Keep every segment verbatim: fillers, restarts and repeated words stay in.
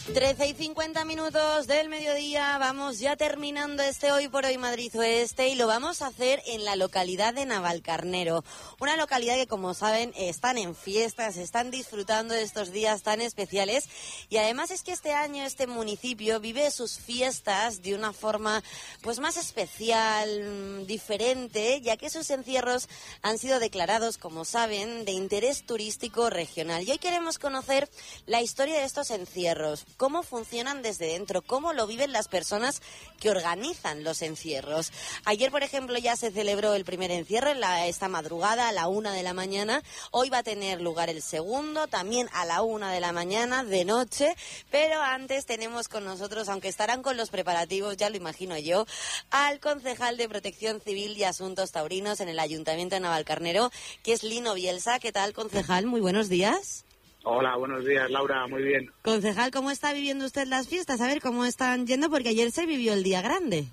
trece y cincuenta minutos del mediodía, vamos ya terminando este Hoy por Hoy Madrid Oeste y lo vamos a hacer en la localidad de Navalcarnero, una localidad que, como saben, están en fiestas, están disfrutando de estos días tan especiales y además es que este año este municipio vive sus fiestas de una forma pues más especial, diferente, ya que sus encierros han sido declarados, como saben, de interés turístico regional. Y hoy queremos conocer la historia de estos encierros. Cómo funcionan desde dentro, cómo lo viven las personas que organizan los encierros. Ayer, por ejemplo, ya se celebró el primer encierro en la, esta madrugada a la una de la mañana. Hoy va a tener lugar el segundo, también a la una de la mañana, de noche. Pero antes tenemos con nosotros, aunque estarán con los preparativos, ya lo imagino yo, al concejal de Protección Civil y Asuntos Taurinos en el Ayuntamiento de Navalcarnero, que es Lino Bielsa. ¿Qué tal, concejal? Muy buenos días. Hola, buenos días, Laura, muy bien. Concejal, ¿cómo está viviendo usted las fiestas? A ver, ¿cómo están yendo? Porque ayer se vivió el Día Grande.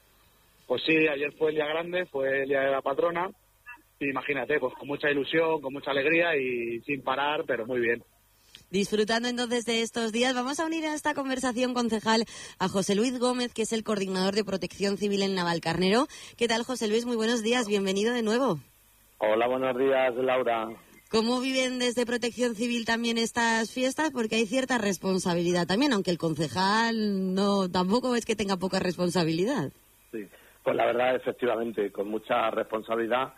Pues sí, ayer fue el Día Grande, fue el Día de la Patrona. Imagínate, pues con mucha ilusión, con mucha alegría y sin parar, pero muy bien. Disfrutando entonces de estos días, vamos a unir a esta conversación, concejal, a José Luis Gómez, que es el coordinador de Protección Civil en Navalcarnero. ¿Qué tal, José Luis? Muy buenos días, bienvenido de nuevo. Hola, buenos días, Laura. ¿Cómo viven desde Protección Civil también estas fiestas? Porque hay cierta responsabilidad también, aunque el concejal no tampoco es que tenga poca responsabilidad. Sí, pues la verdad, efectivamente, con mucha responsabilidad,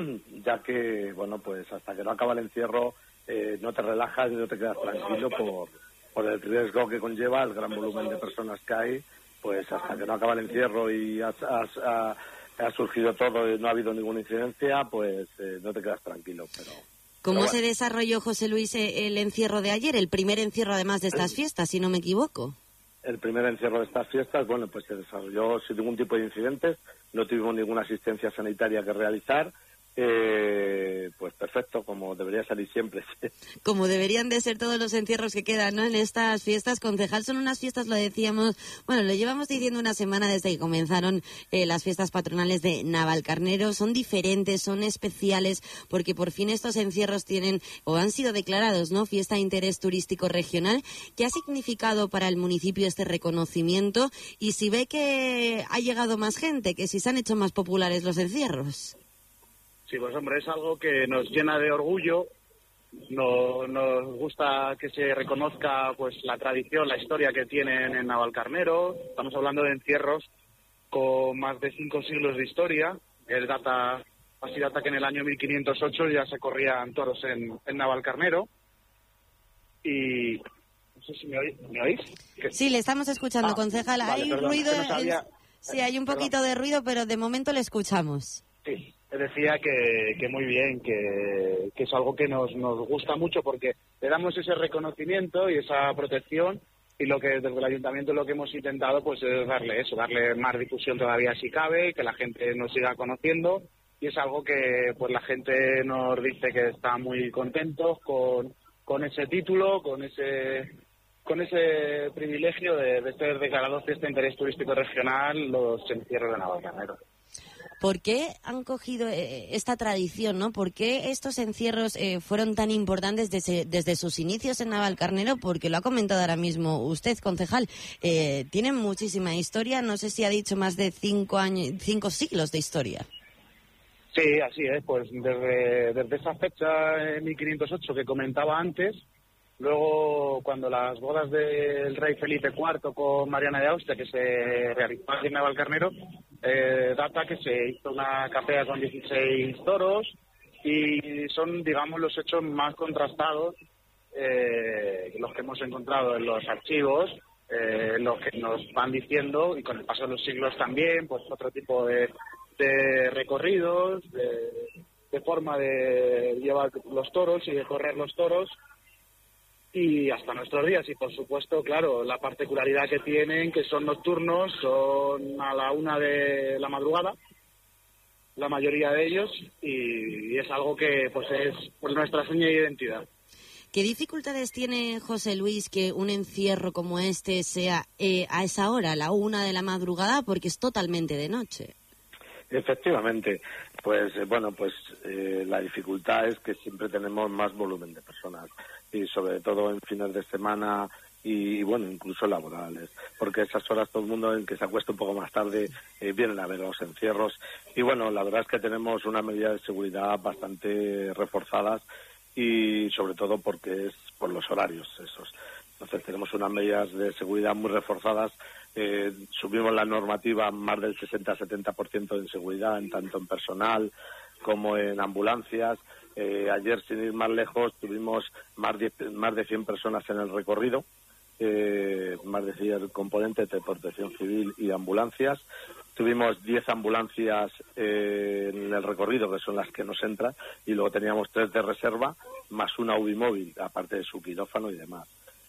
ya que, bueno, pues hasta que no acaba el encierro eh, no te relajas y no te quedas tranquilo por, por el riesgo que conlleva el gran volumen de personas que hay, pues hasta que no acaba el encierro y has, has, ha, ha surgido todo y no ha habido ninguna incidencia, pues eh, no te quedas tranquilo, pero... ¿Cómo bueno. se desarrolló, José Luis, el encierro de ayer? El primer encierro, además de estas fiestas, si no me equivoco. El primer encierro de estas fiestas, bueno, pues se desarrolló sin ningún tipo de incidentes. No tuvimos ninguna asistencia sanitaria que realizar. Eh, pues perfecto, como debería salir siempre. Como deberían de ser todos los encierros que quedan, ¿no?, en estas fiestas. Concejal, son unas fiestas, lo decíamos, bueno, lo llevamos diciendo una semana desde que comenzaron eh, las fiestas patronales de Navalcarnero. Son diferentes, son especiales, porque por fin estos encierros tienen, o han sido declarados, ¿no?, fiesta de interés turístico regional. ¿Qué ha significado para el municipio este reconocimiento? Y si ve que ha llegado más gente, que si se han hecho más populares los encierros. Sí, pues hombre, es algo que nos llena de orgullo. No, nos gusta que se reconozca pues la tradición, la historia que tienen en Navalcarnero. Estamos hablando de encierros con más de cinco siglos de historia. El data, así data que en el año mil quinientos ocho ya se corrían toros en, en Navalcarnero. Y no sé si me, oí, ¿me oís? ¿Qué? Sí, le estamos escuchando, ah, concejal. Vale, hay perdón, ruido, no sabía... es... sí, hay un poquito perdón. de ruido, pero de momento le escuchamos. Sí. Decía que, que muy bien, que, que es algo que nos, nos gusta mucho porque le damos ese reconocimiento y esa protección, y lo que desde el ayuntamiento lo que hemos intentado pues es darle eso, darle más difusión todavía si cabe, que la gente nos siga conociendo, y es algo que pues la gente nos dice que está muy contentos con, con ese título, con ese con ese privilegio de, de ser declarados fiesta de interés turístico regional los encierros de Navalcarnero. ¿Por qué han cogido eh, esta tradición, no? ¿Por qué estos encierros eh, fueron tan importantes desde, desde sus inicios en Navalcarnero? Porque lo ha comentado ahora mismo usted, concejal. Eh, tienen muchísima historia, no sé si ha dicho más de cinco años, cinco siglos de historia. Sí, así es. Pues desde, desde esa fecha, en mil quinientos ocho que comentaba antes, luego cuando las bodas del rey Felipe cuarto con Mariana de Austria, que se realizó aquí en Navalcarnero, Eh, data que se hizo una capea con dieciséis toros, y son, digamos, los hechos más contrastados, eh, los que hemos encontrado en los archivos, eh, los que nos van diciendo, y con el paso de los siglos también, pues otro tipo de, de recorridos, de, de forma de llevar los toros y de correr los toros, y hasta nuestros días. Y por supuesto, claro, la particularidad que tienen, que son nocturnos, son a la una de la madrugada, la mayoría de ellos, y, y es algo que pues es pues, nuestra seña de identidad. ¿Qué dificultades tiene, José Luis, que un encierro como este sea eh, a esa hora, a la una de la madrugada, porque es totalmente de noche? Efectivamente, pues eh, bueno, pues eh, la dificultad es que siempre tenemos más volumen de personas, y sobre todo en fines de semana y, y bueno, incluso laborales, porque esas horas todo el mundo en que se acuesta un poco más tarde eh, vienen a ver los encierros. Y bueno, la verdad es que tenemos unas medidas de seguridad bastante reforzadas y sobre todo porque es por los horarios esos. Entonces tenemos unas medidas de seguridad muy reforzadas. Eh, subimos la normativa más del sesenta a setenta por ciento en seguridad, en tanto en personal como en ambulancias. Eh, ayer, sin ir más lejos, tuvimos más de, más de cien personas en el recorrido, eh, más de cien componentes de protección civil y ambulancias. Tuvimos diez ambulancias eh, en el recorrido, que son las que nos entran, y luego teníamos tres de reserva, más una U B I móvil, aparte de su quirófano y demás.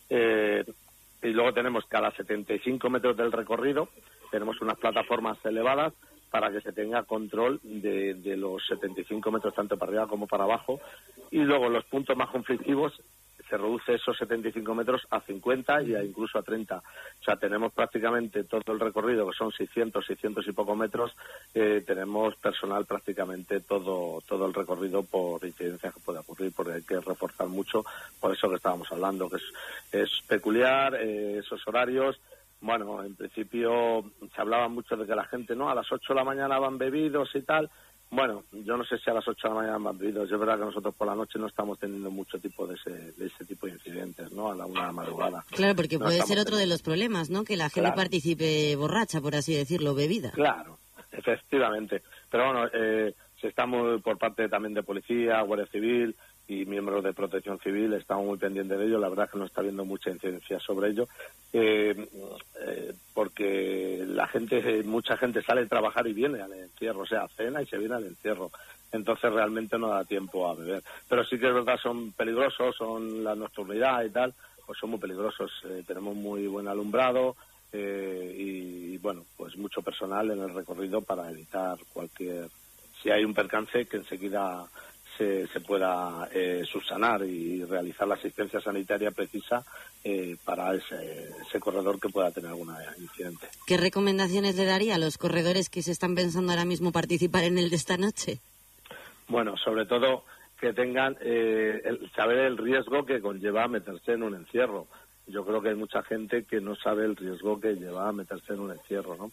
Eh, y luego tenemos cada setenta y cinco metros del recorrido, tenemos unas plataformas elevadas para que se tenga control de, de los setenta y cinco metros tanto para arriba como para abajo, y luego los puntos más conflictivos se reduce esos setenta y cinco metros a cincuenta y a incluso a treinta. O sea, tenemos prácticamente todo el recorrido, que son seiscientos, seiscientos y poco metros, eh, tenemos personal prácticamente todo todo el recorrido por incidencias que puede ocurrir, porque hay que reforzar mucho, por eso que estábamos hablando, que es, es peculiar, eh, esos horarios. Bueno, en principio se hablaba mucho de que la gente, ¿no?, a las ocho de la mañana van bebidos y tal. Bueno, yo no sé si a las ocho de la mañana van bebidos. Es verdad que nosotros por la noche no estamos teniendo mucho tipo de ese, de ese tipo de incidentes, ¿no?, a la una de la madrugada. Claro, porque no puede ser otro teniendo. de los problemas, ¿no?, que la gente Claro. participe borracha, por así decirlo, bebida. Claro, efectivamente. Pero bueno, eh, se está muy, por parte también de policía, Guardia Civil y miembros de Protección Civil, estamos muy pendientes de ello. La verdad es que no está habiendo mucha incidencia sobre ello, eh, eh, porque la gente, mucha gente sale a trabajar y viene al encierro, o sea, cena y se viene al encierro. Entonces realmente no da tiempo a beber. Pero sí que es verdad, son peligrosos, son la nocturnidad y tal, pues son muy peligrosos. Eh, tenemos muy buen alumbrado eh, y, y, bueno, pues mucho personal en el recorrido para evitar cualquier... Si hay un percance, que enseguida se, se pueda eh, subsanar y realizar la asistencia sanitaria precisa eh, para ese, ese corredor que pueda tener algún incidente. ¿Qué recomendaciones le daría a los corredores que se están pensando ahora mismo participar en el de esta noche? Bueno, sobre todo que tengan eh, el, saber el riesgo que conlleva meterse en un encierro. Yo creo que hay mucha gente que no sabe el riesgo que lleva a meterse en un encierro, ¿no?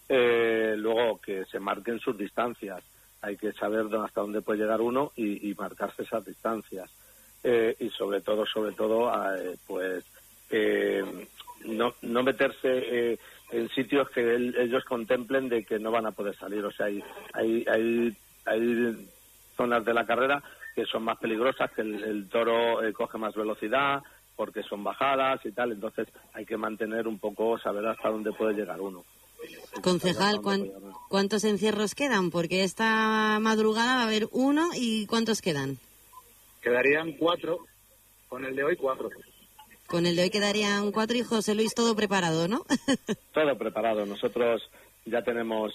Eh, luego, que se marquen sus distancias. Hay que saber hasta dónde puede llegar uno y, y marcarse esas distancias. Eh, y sobre todo, sobre todo, eh, pues eh, no, no meterse eh, en sitios que el, ellos contemplen de que no van a poder salir. O sea, hay, hay, hay, hay zonas de la carrera que son más peligrosas, que el, el toro eh, coge más velocidad porque son bajadas y tal. Entonces hay que mantener un poco, saber hasta dónde puede llegar uno. Concejal, ¿cuán, ¿cuántos encierros quedan? Porque esta madrugada va a haber uno, ¿y cuántos quedan? Quedarían cuatro, con el de hoy cuatro. Con el de hoy quedarían cuatro y José Luis todo preparado, ¿no? Todo preparado. Nosotros ya tenemos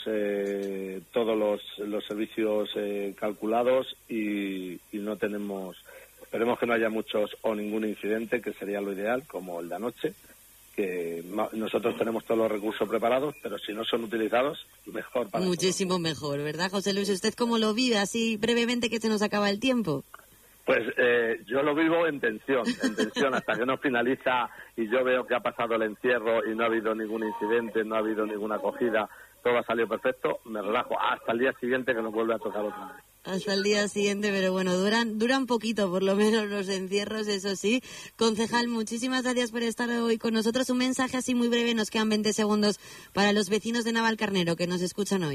eh, todos los, los servicios eh, calculados y, y no tenemos... Esperemos que no haya muchos o ningún incidente, que sería lo ideal, como el de anoche. Que nosotros tenemos todos los recursos preparados, pero si no son utilizados, mejor para Muchísimo nosotros. mejor, ¿verdad, José Luis? ¿Usted cómo lo vive, así brevemente, que se nos acaba el tiempo? Pues eh, yo lo vivo en tensión, en tensión, hasta que no finaliza y yo veo que ha pasado el encierro y no ha habido ningún incidente, no ha habido ninguna acogida, todo ha salido perfecto, me relajo hasta el día siguiente, que nos vuelve a tocar otra vez. Hasta el día siguiente, pero bueno, duran duran poquito, por lo menos los encierros, eso sí. Concejal, muchísimas gracias por estar hoy con nosotros. Un mensaje así muy breve, nos quedan veinte segundos para los vecinos de Navalcarnero que nos escuchan hoy.